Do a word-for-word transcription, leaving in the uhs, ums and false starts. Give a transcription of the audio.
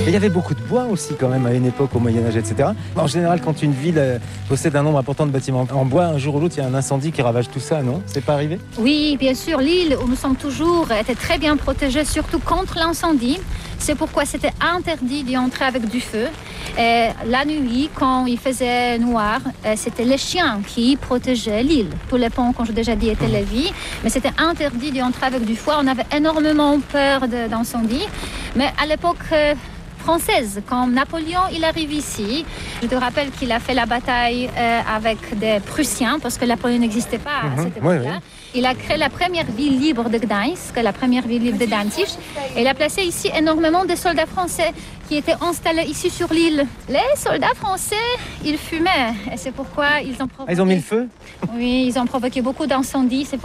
Et il y avait beaucoup de bois aussi quand même à une époque au Moyen-Âge, et cetera. En général, quand une ville euh, possède un nombre important de bâtiments en bois, un jour ou l'autre, il y a un incendie qui ravage tout ça, non? C'est pas arrivé? Oui, bien sûr, l'île où nous sommes toujours était très bien protégée, surtout contre l'incendie. C'est pourquoi c'était interdit d'y entrer avec du feu. Et la nuit, quand il faisait noir, c'était les chiens qui protégeaient l'île. Tous les ponts, comme j'ai déjà dit, étaient lévis, mais c'était interdit d'y entrer avec du feu. On avait énormément peur de, d'incendie. Mais à l'époque euh, française, quand Napoléon il arrive ici, je te rappelle qu'il a fait la bataille euh, avec des Prussiens, parce que Napoléon n'existait pas à Mhm. cette époque-là. Oui, oui. Il a créé la première ville libre de Gdańsk, la première ville libre de Danzig. Et il a placé ici énormément de soldats français qui étaient installés ici sur l'île. Les soldats français, ils fumaient. Et c'est pourquoi ils ont provoqué... Ah, ils ont mis le feu? Oui, ils ont provoqué beaucoup d'incendies. C'est